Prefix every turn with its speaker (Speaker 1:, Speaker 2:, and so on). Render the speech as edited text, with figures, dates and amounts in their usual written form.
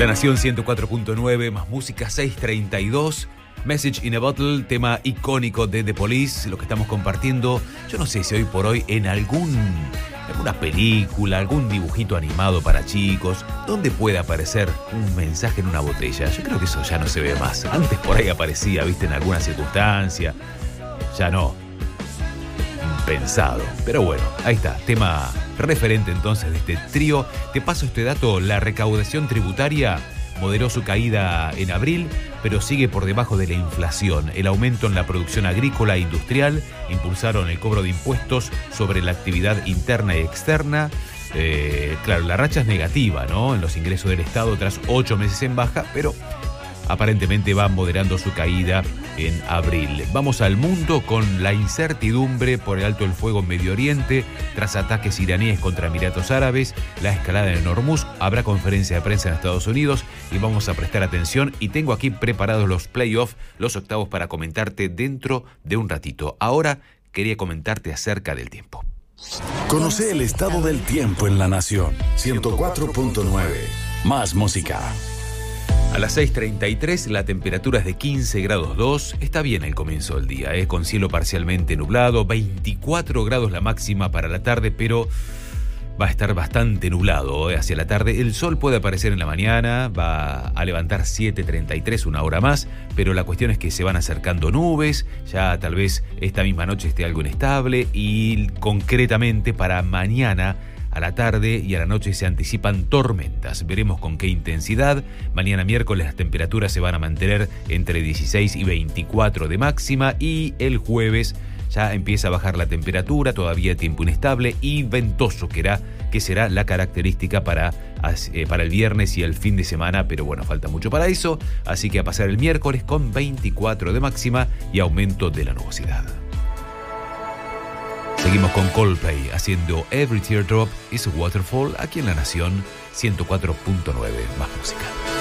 Speaker 1: La Nación 104.9, más música 632. Message in a Bottle, tema icónico de The Police, lo que estamos compartiendo. Yo no sé si hoy por hoy en alguna película, algún dibujito animado para chicos, donde puede aparecer un mensaje en una botella. Yo creo que eso ya no se ve más. Antes por ahí aparecía, viste, en alguna circunstancia. Ya no. Impensado. Pero bueno, ahí está, tema referente entonces de este trío. Te paso este dato: la recaudación tributaria moderó su caída en abril, pero sigue por debajo de la inflación. El aumento en la producción agrícola e industrial impulsaron el cobro de impuestos sobre la actividad interna y externa. Claro, la racha es negativa, ¿no?, en los ingresos del Estado tras 8 meses en baja, pero aparentemente va moderando su caída en abril. Vamos al mundo con la incertidumbre por el alto el fuego en Medio Oriente, tras ataques iraníes contra Emiratos Árabes, la escalada en Hormuz. Habrá conferencia de prensa en Estados Unidos y vamos a prestar atención. Y tengo aquí preparados los playoffs, los octavos, para comentarte dentro de un ratito. Ahora quería comentarte acerca del tiempo.
Speaker 2: Conoce el estado del tiempo en La Nación 104.9. Más música.
Speaker 1: A las 6:33 la temperatura es de 15 grados 2. Está bien el comienzo del día, con cielo parcialmente nublado. 24 grados la máxima para la tarde, pero va a estar bastante nublado hacia la tarde. El sol puede aparecer en la mañana, va a levantar 7:33, una hora más, pero la cuestión es que se van acercando nubes. Ya tal vez esta misma noche esté algo inestable y concretamente para mañana a la tarde y a la noche se anticipan tormentas. Veremos con qué intensidad. Mañana miércoles las temperaturas se van a mantener entre 16 y 24 de máxima, y el jueves ya empieza a bajar la temperatura, todavía tiempo inestable y ventoso, que será la característica para el viernes y el fin de semana, pero bueno, falta mucho para eso, así que a pasar el miércoles con 24 de máxima y aumento de la nubosidad. Seguimos con Coldplay haciendo Every Teardrop is a Waterfall aquí en La Nación 104.9. Más música.